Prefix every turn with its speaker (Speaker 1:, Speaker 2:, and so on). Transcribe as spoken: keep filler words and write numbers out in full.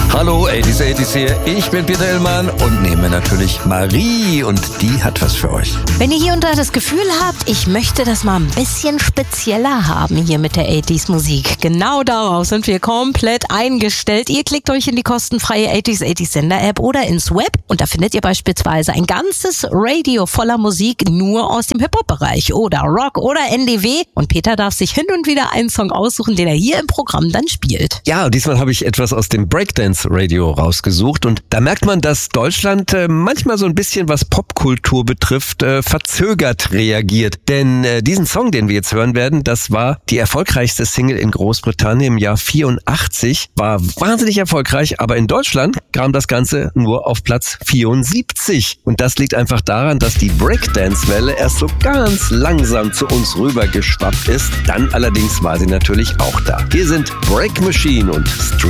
Speaker 1: Hallo, achtziger achtziger hier. Ich bin Peter Hillmann und nehme natürlich Marie und die hat was für euch.
Speaker 2: Wenn ihr hier und da das Gefühl habt, ich möchte das mal ein bisschen spezieller haben hier mit der achtziger Musik, genau darauf sind wir komplett eingestellt. Ihr klickt euch in die kostenfreie achtziger achtziger Sender-App oder ins Web und da findet ihr beispielsweise ein ganzes Radio voller Musik nur aus dem Hip-Hop-Bereich oder Rock oder N D W und Peter darf sich hin und wieder einen Song aussuchen, den er hier im Programm dann spielt.
Speaker 1: Ja, diesmal habe ich etwas aus dem Breakdance-Radio rausgesucht und da merkt man, dass Deutschland äh, manchmal so ein bisschen, was Popkultur betrifft, äh, verzögert reagiert. Denn äh, diesen Song, den wir jetzt hören werden, das war die erfolgreichste Single in Großbritannien im Jahr vierundachtzig, war wahnsinnig erfolgreich, aber in Deutschland kam das Ganze nur auf Platz vierundsiebzig. Und das liegt einfach daran, dass die Breakdance-Welle erst so ganz langsam zu uns rübergeschwappt ist. Dann allerdings war sie natürlich auch da. Hier sind Break Machine und Street